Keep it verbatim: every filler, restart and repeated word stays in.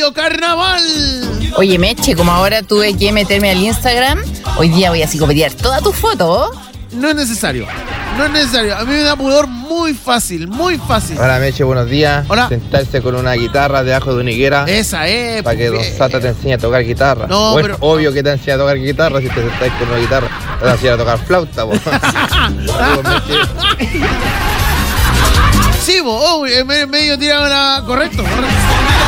medio carnaval. Oye, Meche, como ahora tuve que meterme al Instagram, hoy día voy a psicopetear todas tus fotos. No es necesario. No es necesario. A mí me da pudor muy fácil, muy fácil. Hola, Meche, buenos días. Hola. Sentarse con una guitarra debajo de una higuera Esa es. para que Don porque- Sata te enseñe a tocar guitarra. No, Bueno, pero- obvio que te enseña a tocar guitarra si te sentás con una guitarra. Te vas a enseñar a tocar flauta, po. Saludos, Meche. Sí, vos, oh, en medio tirado la. Correcto, correcto.